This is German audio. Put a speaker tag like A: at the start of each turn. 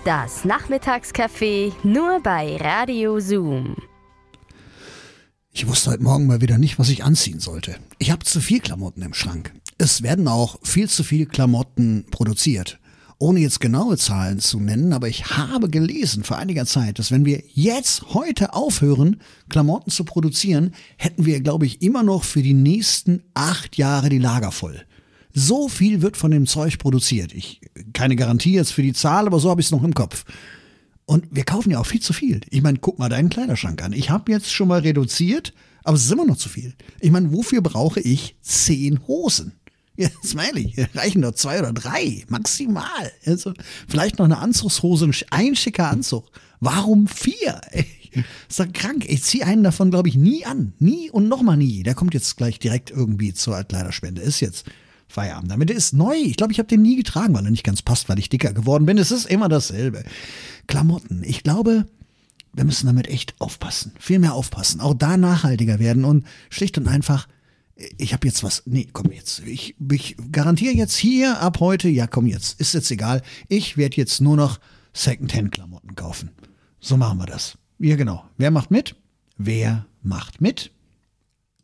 A: Das Nachmittagscafé nur bei Radio Zoom.
B: Ich wusste heute Morgen mal wieder nicht, was ich anziehen sollte. Ich habe zu viel Klamotten im Schrank. Es werden auch viel zu viele Klamotten produziert. Ohne jetzt genaue Zahlen zu nennen, aber ich habe gelesen vor einiger Zeit, dass wenn wir jetzt heute aufhören, Klamotten zu produzieren, hätten wir, glaube ich, immer noch für die nächsten 8 Jahre die Lager voll. So viel wird von dem Zeug produziert. Keine Garantie jetzt für die Zahl, aber so habe ich es noch im Kopf. Und wir kaufen ja auch viel zu viel. Ich meine, guck mal deinen Kleiderschrank an. Ich habe jetzt schon mal reduziert, aber es ist immer noch zu viel. Ich meine, wofür brauche ich 10 Hosen? Jetzt mal ehrlich, reichen doch 2 oder 3, maximal. Also vielleicht noch eine Anzugshose, ein schicker Anzug. Warum 4? Ist doch krank. Ich ziehe einen davon, glaube ich, nie an. Nie und nochmal nie. Der kommt jetzt gleich direkt irgendwie zur Kleiderspende. Ist jetzt Feierabend. Damit ist neu. Ich glaube, ich habe den nie getragen, weil er nicht ganz passt, weil ich dicker geworden bin. Es ist immer dasselbe. Klamotten. Ich glaube, wir müssen damit echt aufpassen. Viel mehr aufpassen. Auch da nachhaltiger werden und schlicht und einfach, ich habe jetzt was, nee, komm jetzt. Ich garantiere jetzt hier ab heute, ja komm jetzt, ist jetzt egal. Ich werde jetzt nur noch Secondhand-Klamotten kaufen. So machen wir das. Ja genau. Wer macht mit? Wer macht mit?